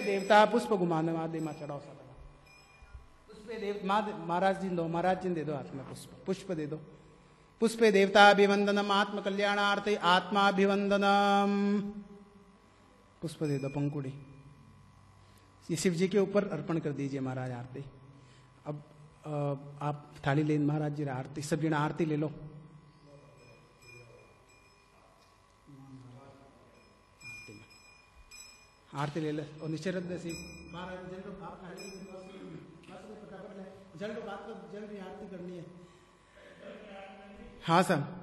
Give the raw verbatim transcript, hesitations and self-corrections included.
देवता पुष्प घुमाने महादेव माँ चढ़ाओ सब पुष्पे देव महाराज जी दो महाराज जी दे दो हाथ में पुष्प पुष्प दे दो पुष्पे देवता अभिवंदनम आत्म कल्याणार्थे आत्माभिवंदनम पुष्प दे दो पंकुड़ी ये शिव जी के ऊपर अर्पण कर दीजिए महाराज आरती। अब आ, आप थाली ले महाराज जी आरती सब जन आरती ले लो आरती ले ले और निश्चय से महाराज जल दो आप जल दो बात जल्दी आरती करनी है। हाँ सर